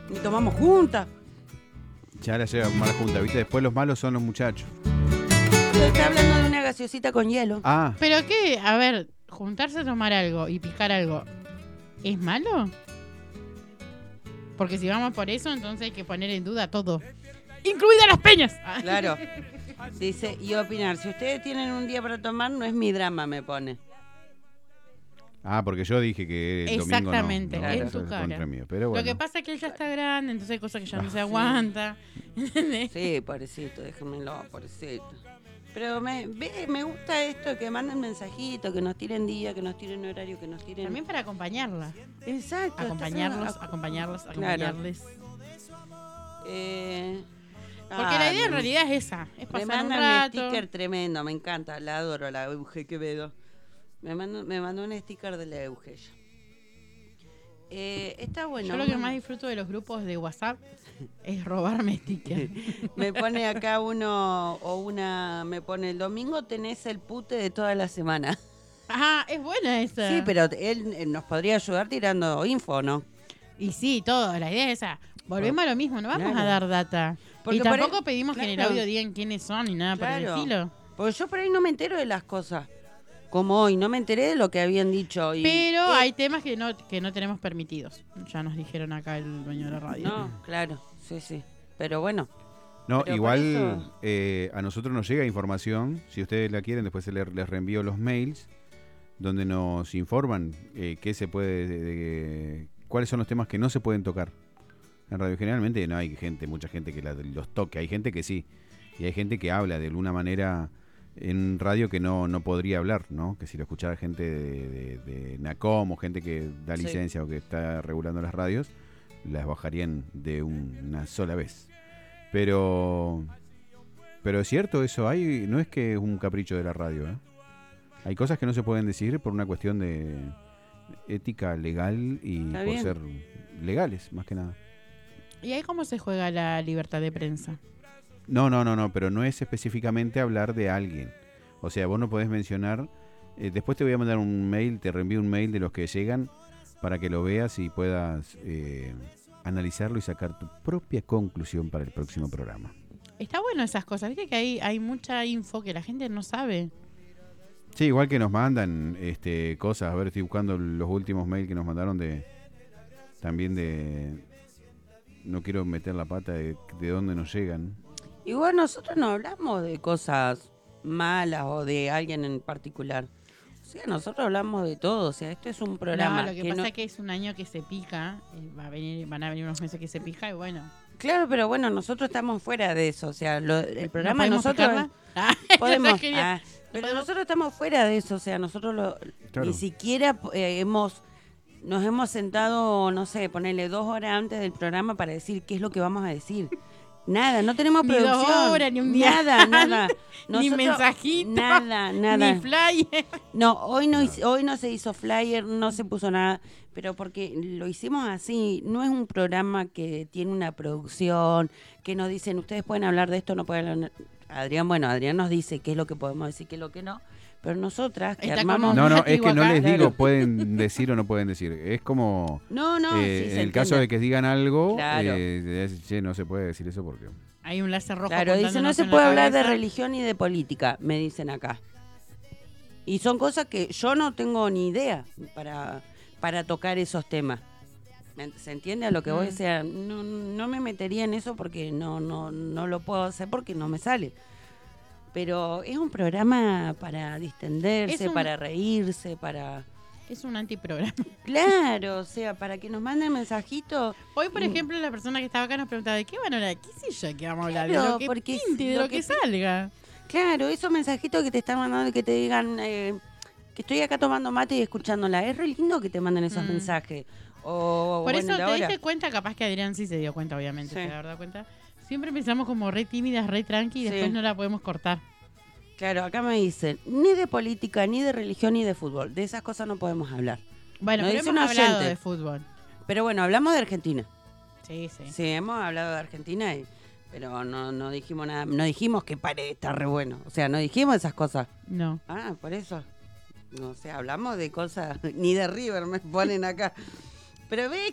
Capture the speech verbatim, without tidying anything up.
Ni tomamos juntas. Ya la lleva a tomar junta, ¿viste? Después los malos son los muchachos. Pero está hablando de una gaseosita con hielo. Ah, ¿Pero qué? A ver, juntarse a tomar algo y picar algo, ¿es malo? Porque si vamos por eso, entonces hay que poner en duda todo. ¡Incluidas las peñas! Ah. Claro. Dice, y opinar, si ustedes tienen un día para tomar, no es mi drama, me pone. ah, porque yo dije que el Exactamente, domingo no, no, en eso tu es cara. contra mío, pero bueno. Lo que pasa es que él ya está grande, entonces hay cosas que ya no se sí. aguanta. Sí, pobrecito, déjenmelo, pobrecito. Pero me, ve, me gusta esto, que manden mensajitos, que nos tiren día, que nos tiren horario, que nos tiren... También para acompañarla. Exacto. Acompañarlos, está- acompañarlos, Claro. acompañarles. Eh... Porque ah, la idea me- en realidad es esa, es Me pasar un mandan un rato. sticker tremendo, me encanta, la adoro, la Euge Quevedo. Me mandó, me mandó un sticker de la Euge. ella. Eh, está bueno. Yo lo que más disfruto de los grupos de WhatsApp es robarme stickers. Me pone acá uno o una, me pone el domingo tenés el pute de toda la semana. Ajá, es buena esa. Sí, pero él eh, nos podría ayudar tirando info, ¿no? Y sí, todo, la idea es esa. Volvemos a lo mismo, no vamos Claro. a dar data. Porque y por tampoco ahí- pedimos que en el claro. audio digan quiénes son ni nada por el Claro. estilo. Porque yo por ahí no me entero de las cosas. Como hoy, no me enteré de lo que habían dicho. Y, Pero eh, hay temas que no, que no tenemos permitidos. Ya nos dijeron acá el dueño de la radio. No, claro, sí, sí. Pero bueno. No, Pero por igual eso- eh, a nosotros nos llega información, si ustedes la quieren, después se les, les reenvío los mails, donde nos informan eh, qué se puede, de- de- cuáles son los temas que no se pueden tocar. En radio generalmente no hay gente, mucha gente que la- los toque, hay gente que sí, y hay gente que habla de alguna manera en radio que no, no podría hablar, ¿no? Que si lo escuchara gente de, de, de NACOM o gente que da Sí. licencia o que está regulando las radios, las bajarían de un- una sola vez. Pero pero es cierto eso, hay no es que es un capricho de la radio, ¿eh? Hay cosas que no se pueden decir por una cuestión de ética legal y Está por bien. ser legales, más que nada. ¿Y ahí cómo se juega la libertad de prensa? No, no, no, no, pero no es específicamente hablar de alguien. O sea, vos no podés mencionar, eh, después te voy a mandar un mail, te reenvío un mail de los que llegan para que lo veas y puedas eh, analizarlo y sacar tu propia conclusión para el próximo programa. Está bueno esas cosas. Viste que hay, hay mucha info que la gente no sabe. Sí, igual que nos mandan este cosas, a ver, estoy buscando los últimos mails que nos mandaron de también de no quiero meter la pata de, de dónde nos llegan. Igual nosotros no hablamos de cosas malas o de alguien en particular. O sea, nosotros hablamos de todo. O sea, esto es un programa. No, lo que, que pasa no- es que es un año que se pica. eh, Va a venir, van a venir unos meses que se pica y bueno. Claro, pero bueno, nosotros estamos fuera de eso. O sea, lo- el programa ¿No podemos nosotros picarla? Ah, podemos. yo quería- ah, pero nosotros estamos fuera de eso. O sea, nosotros lo- Claro. ni siquiera eh, hemos nos hemos sentado, no sé, ponerle dos horas antes del programa para decir qué es lo que vamos a decir. Nada, no tenemos Ni dos producción. horas, ni un día Nada, nada. Ni Nosotros- mensajito, Nada, nada. Ni flyer. No, hoy no, hice- hoy no se hizo flyer, no se puso nada, pero porque lo hicimos así. No es un programa que tiene una producción, que nos dicen, ustedes pueden hablar de esto, no pueden hablar. Adrián, bueno, Adrián nos dice qué es lo que podemos decir, qué es lo que no, pero nosotras que Está armamos... como- No, no, Mati es que no acá. les digo Claro. pueden decir o no pueden decir. Es como No, no, eh, sí, en se el caso entiende. de que digan algo, Claro. eh, de- che, no se puede decir eso porque Hay un láser rojo. Claro, dice, no apuntándonos se en la puede hablar de cabeza. religión ni de política, me dicen acá. Y son cosas que yo no tengo ni idea para, para tocar esos temas. ¿Me- ¿Se entiende a lo que voy? O Mm. sea, no, no me metería en eso porque no, no, no lo puedo hacer porque no me sale. Pero es un programa para distenderse, Es un- para reírse, para... Es un antiprograma. Claro, o sea, para que nos manden mensajitos. Hoy, por Mm. ejemplo, la persona que estaba acá nos preguntaba de qué van a hablar. ¿Qué sé yo que vamos a hablar? de Claro, lo que porque es pinte, de lo lo que, que pi- salga. Claro, esos mensajitos que te están mandando y que te digan eh, que estoy acá tomando mate y escuchándola. Es re lindo que te manden esos Mm. mensajes. O, Por bueno, eso la te hora. diste cuenta, capaz que Adrián sí se dio cuenta, obviamente, Sí. se debe haber dado cuenta. Siempre empezamos como re tímidas, re tranqui y Sí. después no la podemos cortar. Claro, acá me dicen, ni de política, ni de religión, ni de fútbol. De esas cosas no podemos hablar. Bueno, Nos pero dice hemos un hablado oyente. de fútbol. Pero bueno, hablamos de Argentina. Sí, sí. Sí, hemos hablado de Argentina, y- pero no, no dijimos nada. No dijimos que pare, está re bueno. O sea, no dijimos esas cosas. No. Ah, por eso. No sé, hablamos de cosas, ni de River me ponen acá. Pero ve